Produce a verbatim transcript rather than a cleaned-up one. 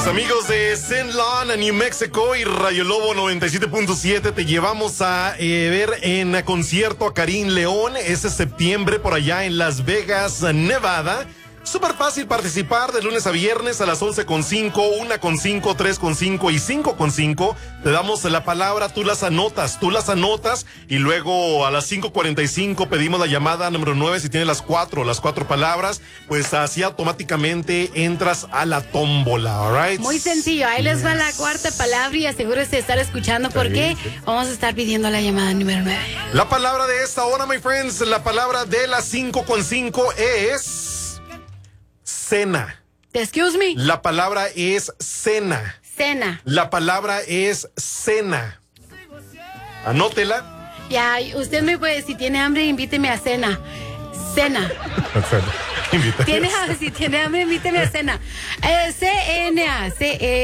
amigos de Zen Lawn, New Mexico y Rayo Lobo noventa y siete punto siete, te llevamos a eh, ver en concierto a Karim León este septiembre por allá en Las Vegas, Nevada. Súper fácil participar de lunes a viernes a las once con cinco, una con cinco, tres con cinco y cinco con cinco. Te damos la palabra, tú las anotas, tú las anotas y luego a las cinco cuarenta y cinco pedimos la llamada número nueve si tienes las cuatro, las cuatro palabras, pues así automáticamente entras a la tómbola, alright? Muy sencillo, ahí les va la cuarta palabra y asegúrese de estar escuchando porque vamos a estar pidiendo la llamada número nueve. La palabra de esta hora, my friends, la palabra de las cinco con cinco es... cena. Excuse me. La palabra es cena. Cena. La palabra es cena. Anótela. Ya, usted me puede, si tiene hambre, invíteme a cena. Cena. Invítame. ¿Tiene, si tiene hambre, invíteme a cena. Eh, C N A. C E